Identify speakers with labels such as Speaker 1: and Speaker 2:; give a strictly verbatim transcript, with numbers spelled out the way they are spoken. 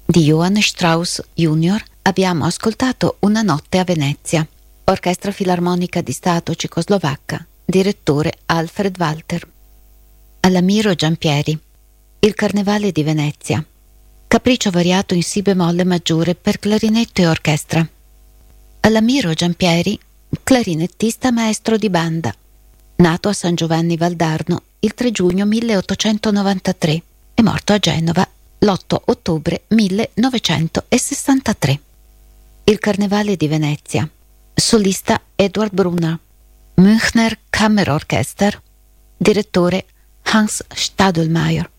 Speaker 1: Di Johann Strauss junior abbiamo ascoltato Una notte a Venezia, Orchestra Filarmonica di Stato Cecoslovacca, direttore Alfred Walter. Alamiro Giampieri, Il Carnevale di Venezia, capriccio variato in si bemolle maggiore per clarinetto e orchestra. Alamiro Giampieri, clarinettista maestro di banda, nato a San Giovanni Valdarno il tre giugno milleottocentonovantatré e morto a Genova l'otto ottobre millenovecentosessantatré. Il Carnevale di Venezia, solista Edward Brunner, Münchner Kammerorchester, direttore Hans Stadelmeier.